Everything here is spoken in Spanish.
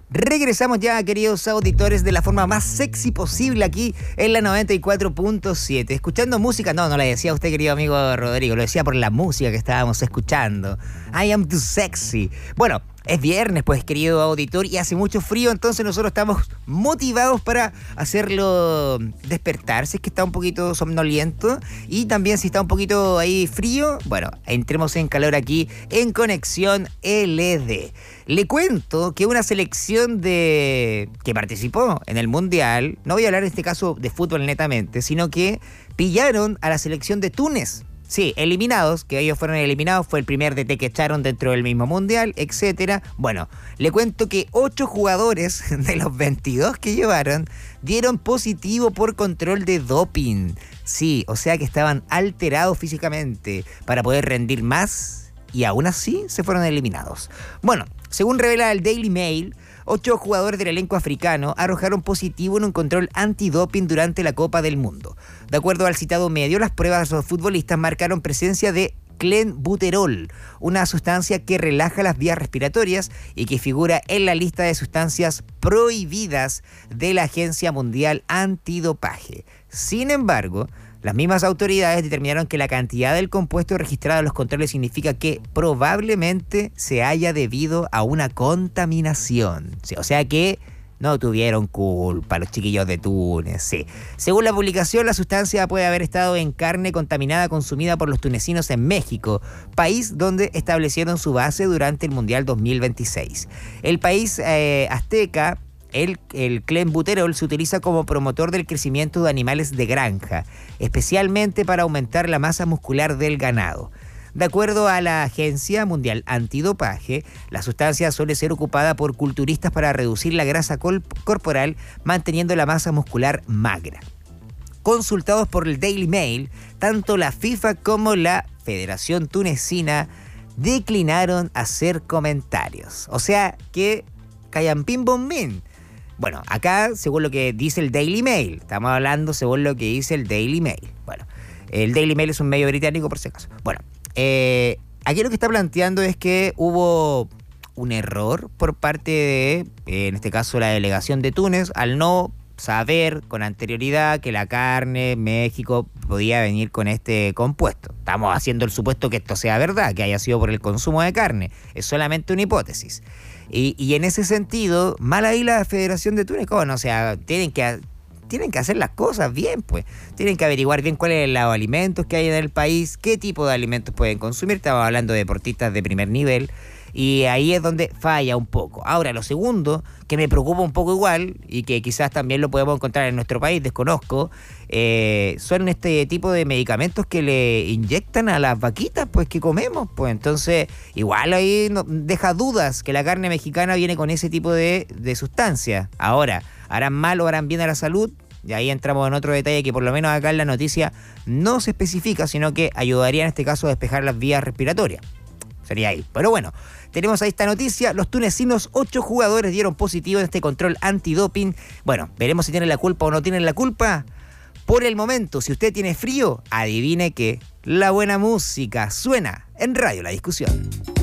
Regresamos ya, queridos auditores, de la forma más sexy posible aquí en la 94.7. Escuchando música, no la decía usted, querido amigo Rodrigo, lo decía por la música que estábamos escuchando. I am too sexy. Bueno, es viernes, pues, querido auditor, y hace mucho frío, entonces nosotros estamos motivados para hacerlo despertar, si es que está un poquito somnoliento, y también si está un poquito ahí frío, bueno, entremos en calor aquí en Conexión LD. Le cuento que una selección que participó en el Mundial, no voy a hablar en este caso de fútbol netamente, sino que pillaron a la selección de Túnez. Sí, eliminados, que ellos fueron eliminados, fue el primer DT que echaron dentro del mismo mundial, etcétera. Bueno, le cuento que 8 jugadores de los 22 que llevaron dieron positivo por control de doping. Sí, o sea que estaban alterados físicamente para poder rendir más y aún así se fueron eliminados. Bueno, según revela el Daily Mail, 8 jugadores del elenco africano arrojaron positivo en un control antidoping durante la Copa del Mundo. De acuerdo al citado medio, las pruebas de los futbolistas marcaron presencia de clenbuterol, una sustancia que relaja las vías respiratorias y que figura en la lista de sustancias prohibidas de la Agencia Mundial Antidopaje. Sin embargo, las mismas autoridades determinaron que la cantidad del compuesto registrado en los controles significa que probablemente se haya debido a una contaminación. Sí, o sea que no tuvieron culpa los chiquillos de Túnez. Sí. Según la publicación, la sustancia puede haber estado en carne contaminada consumida por los tunecinos en México, país donde establecieron su base durante el Mundial 2026. El país azteca, el clenbuterol se utiliza como promotor del crecimiento de animales de granja, especialmente para aumentar la masa muscular del ganado. De acuerdo a la Agencia Mundial Antidopaje, la sustancia suele ser ocupada por culturistas para reducir la grasa corporal, manteniendo la masa muscular magra. Consultados por el Daily Mail, tanto la FIFA como la Federación Tunecina declinaron hacer comentarios. O sea que callan pim bom bin. Bueno, acá, según lo que dice el Daily Mail, estamos hablando según lo que dice el Daily Mail. Bueno, el Daily Mail es un medio británico, por si acaso. Bueno, aquí lo que está planteando es que hubo un error por parte de, en este caso, la delegación de Túnez, al no saber con anterioridad que la carne México podía venir con este compuesto. Estamos haciendo el supuesto que esto sea verdad, que haya sido por el consumo de carne. Es solamente una hipótesis. Y en ese sentido, mal ahí la Federación de Túnez, o sea, tienen que hacer las cosas bien, pues. Tienen que averiguar bien cuáles son los alimentos que hay en el país, qué tipo de alimentos pueden consumir. Estamos hablando de deportistas de primer nivel. Y ahí es donde falla un poco. Ahora, lo segundo, que me preocupa un poco igual, y que quizás también lo podemos encontrar en nuestro país, desconozco, son este tipo de medicamentos que le inyectan a las vaquitas, pues, que comemos. Pues entonces, igual ahí deja dudas que la carne mexicana viene con ese tipo de sustancias. Ahora, ¿harán mal o harán bien a la salud? Y ahí entramos en otro detalle que por lo menos acá en la noticia no se especifica, sino que ayudaría en este caso a despejar las vías respiratorias. Sería ahí. Pero bueno, tenemos ahí esta noticia. Los tunecinos, 8 jugadores dieron positivo en este control antidoping. Bueno, veremos si tienen la culpa o no tienen la culpa. Por el momento, si usted tiene frío, adivine que la buena música suena en Radio La Discusión.